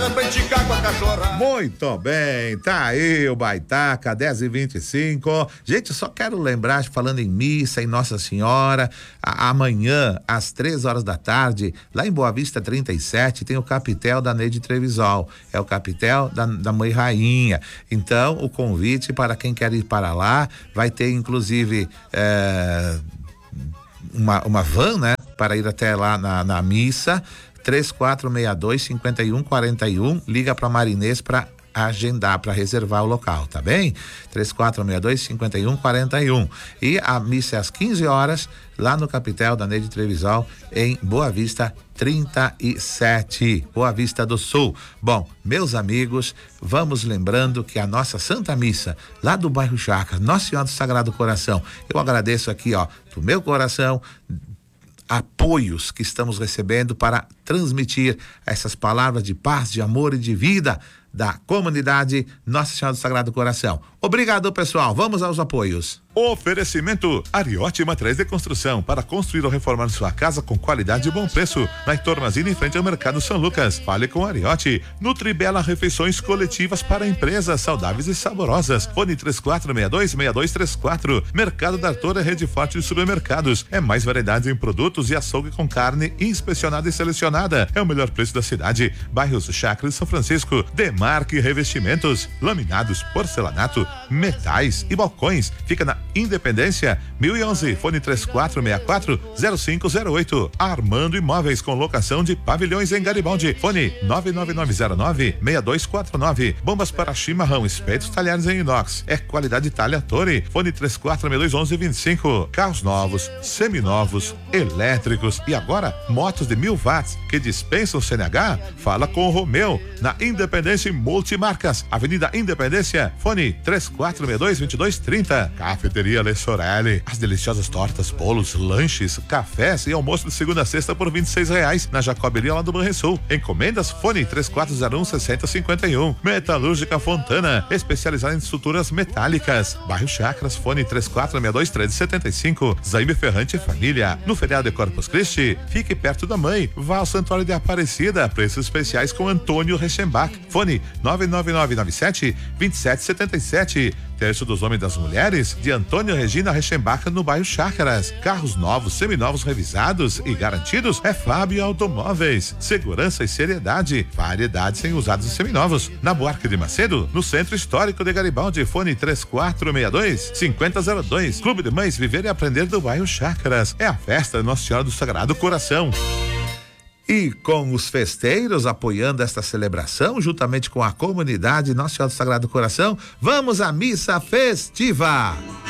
casa pra enticar com a cachorra. Muito bem, tá aí o Baitaca, 10h25. Gente, eu só quero lembrar, falando em missa, em Nossa Senhora, amanhã, às 3 horas da tarde, lá em Boa Vista 37, tem o capitel da Neide Trevisol. É o capitel da Mãe Rainha. Então, o convite para quem quer ir para lá, vai ter inclusive uma van, né? Para ir até lá na missa. 3462-5141, liga para Marinês para agendar, para reservar o local, tá bem? 3462-5141. E a missa é às 15 horas, lá no capitel da Neide Trevisol, em Boa Vista 37, Boa Vista do Sul. Bom, meus amigos, vamos lembrando que a nossa Santa Missa, lá do bairro Chácara, Nossa Senhora do Sagrado Coração, eu agradeço aqui, do meu coração, apoios que estamos recebendo para transmitir essas palavras de paz, de amor e de vida da comunidade Nossa Senhora do Sagrado Coração. Obrigado, pessoal. Vamos aos apoios. Oferecimento Ariotti Materiais de Construção, para construir ou reformar sua casa com qualidade e bom preço. Na Heitor Mazini, em frente ao Mercado São Lucas. Fale com Ariotti. Nutribela, refeições coletivas para empresas saudáveis e saborosas. Fone 3462-6234. Mercado da Artora, rede forte de supermercados. É mais variedades em produtos e açougue com carne inspecionada e selecionada. É o melhor preço da cidade. Bairros Chácara e São Francisco. Demarque Revestimentos, laminados, porcelanato, metais e balcões. Fica na Independência 1011, fone 3464-0508. Armando Imóveis, com locação de pavilhões em Garibaldi. Fone 99909-6249. Bombas para chimarrão, espetos, talheres em inox. É qualidade Itália Torre. Fone 3462-1125. Carros novos, seminovos, elétricos e agora motos de 1000 watts que dispensam CNH. Fala com o Romeu, na Independência Multimarcas, Avenida Independência. Fone 3462-2230. Cafeteria Le Sorelli, as deliciosas tortas, bolos, lanches, cafés e almoço de segunda a sexta por R$26 na Jacoberia, lá do Banrisul. Encomendas, fone 3401-6051. Metalúrgica Fontana, especializada em estruturas metálicas. Bairro Chacras, fone 3462-1375. Zaime Ferrante Família, no feriado de Corpus Christi, fique perto da mãe. Vá ao Santuário de Aparecida, preços especiais com Antônio Rechenbach. Fone 99997-2777. Terço dos Homens e das Mulheres, de Antônio Regina Rechenbach, no bairro Chácaras. Carros novos, seminovos, revisados e garantidos é Fábio Automóveis. Segurança e seriedade, variedade sem usados e seminovos. Na Buarque de Macedo, no Centro Histórico de Garibaldi, fone 3462-5002. Clube de Mães Viver e Aprender do bairro Chácaras. É a festa de Nossa Senhora do Sagrado Coração. E com os festeiros apoiando esta celebração, juntamente com a comunidade Nossa Senhora do Sagrado Coração, vamos à missa festiva.